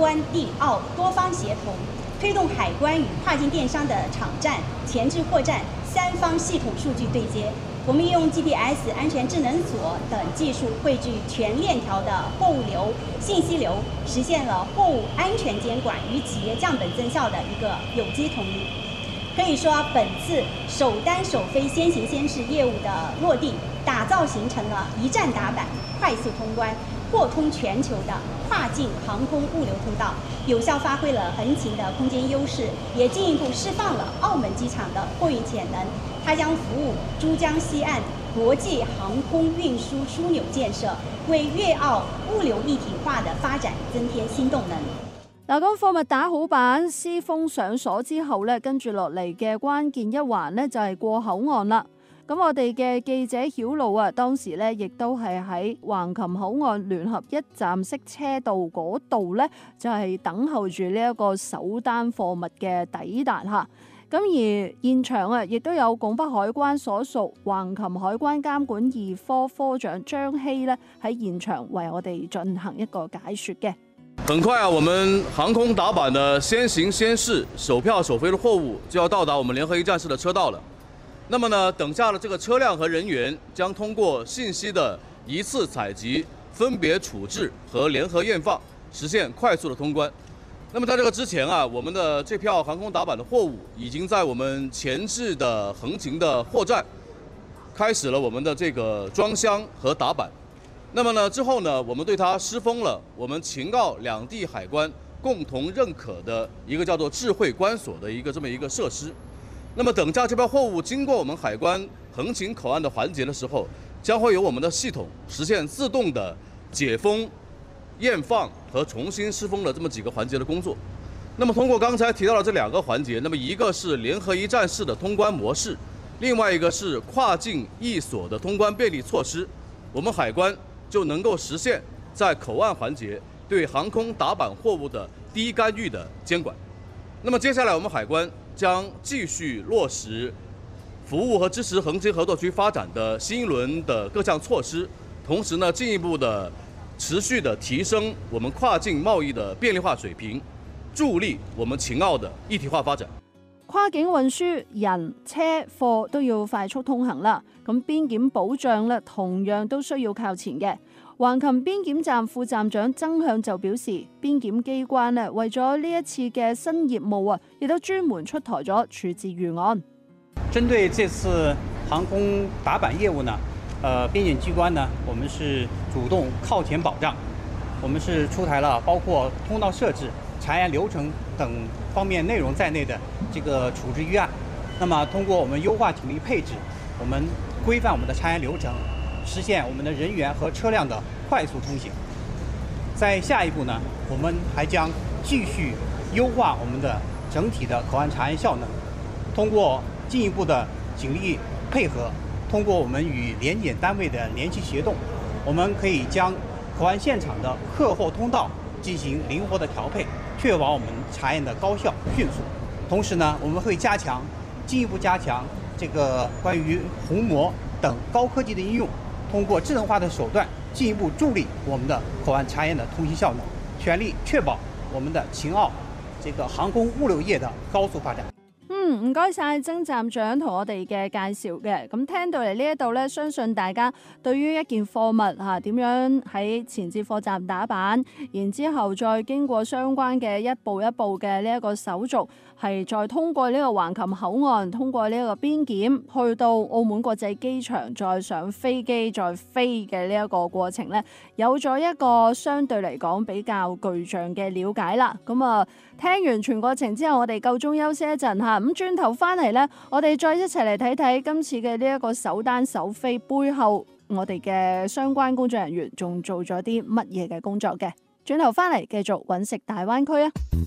关利澳多方协同，推动海关与跨境电商的场站、前置货站3方系统数据对接。我们运用 GPS 安全智能锁等技术，汇聚全链条的货物流、信息流，实现了货物安全监管与企业降本增效的一个有机统一。可以说，本次首单首飞先行先试业务的落地，打造形成了一站打板、快速通关、货通全球的跨境航空物流通道，有效发挥了横琴的空间优势，也进一步释放了澳门机场的货运潜能。它将服务珠江西岸国际航空运输枢纽建设，为粤澳物流一体化的發展增添新動能。 嗱，咁貨物打好板、施封上鎖之後咧，跟住落嚟嘅關鍵一環咧就係過口岸啦。咁我哋嘅記者曉露啊，當時咧亦都係喺橫琴口岸聯合一站式車道嗰度咧，就係等候住呢一個首單貨物嘅抵達嚇。咁而現場啊，亦都有拱北海關所屬橫琴海關監管2科科長張希咧喺現場為我哋進行一個解說嘅。 很快啊，我們航空打板的先行先試、首票首飛的貨物就要到達我們聯合一站式的車道了。那麼呢，等下的這個車輛和人員將通過信息的一次採集、分別處置和聯合驗放，實現快速的通關。那麼在這個之前啊，我們的這票航空打板的貨物已經在我們前置的橫琴的貨站開始了我們的這個裝箱和打板。那麼呢之後呢，我們對它施封了我們秦澳兩地海關共同認可的一個叫做智慧關鎖的一個這麼一個設施。那麼等下這票貨物經過我們海關橫琴口岸的環節的時候，將會由我們的系統實現自動的解封、驗放和重新施封的這麼幾個環節的工作。那麼通過剛才提到的這兩個環節，那麼一個是聯合一站式的通關模式，另外一個是跨境易鎖的通關便利措施，我們海關就能夠實現在口岸環節對航空打板貨物的低干預的監管。那麼接下來我們海關將繼續落實服務和支持橫琴合作區發展的新一輪的各項措施，同時呢進一步的持續的提升我們跨境貿易的便利化水平，助力我們秦澳的一體化發展。 跨境運輸人、車、貨都要快速通行啦，咁邊檢保障咧同樣都需要靠前嘅。橫琴邊檢站副站長曾向就表示，邊檢機關咧為咗呢一次嘅新業務啊，亦都專門出台咗處置預案。 針對這次航空打板業務呢，邊檢機關呢，我們是主動靠前保障，我們是出台了包括通道設置、查驗流程等方面內容在內的這個處置預案。那麼通過我們優化警力配置，我們規範我們的查驗流程，實現我們的人員和車輛的快速通行。在下一步呢，我們還將繼續優化我們的整體的口岸查驗效能，通過進一步的警力配合，通過我們與聯檢單位的聯繫協動，我們可以將口岸現場的客貨通道進行靈活的調配，確保我們查驗的高效迅速。同時呢，我們會進一步加強這個關於虹膜等高科技的應用，通過智能化的手段進一步助力我們的口岸查驗的通行效能，全力確保我們的秦澳這個航空物流業的高速發展。 唔該晒曾站長同我哋嘅介紹嘅，咁聽到嚟呢一度咧，相信大家對於一件貨物點樣喺前置貨站打板，然之後再經過相關嘅一步一步嘅呢一個手續，係再通過呢個橫琴口岸，通過呢一個邊檢，去到澳門國際機場，再上飛機再飛嘅呢一個過程咧，有咗一個相對嚟講比較具象嘅了解啦。咁啊，聽完全過程之後，我哋夠鐘休息一陣嚇，咁轉頭翻嚟呢，我哋再一齊嚟睇睇今次嘅呢一個首單首飛背後，我哋嘅相關工作人員仲做咗啲乜嘢嘅工作嘅。轉頭翻嚟繼續揾食大灣區啊！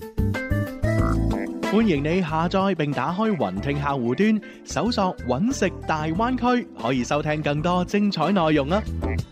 歡迎你下載並打開雲聽客戶端，搜索揾食大灣區，可以收聽更多精彩內容啊！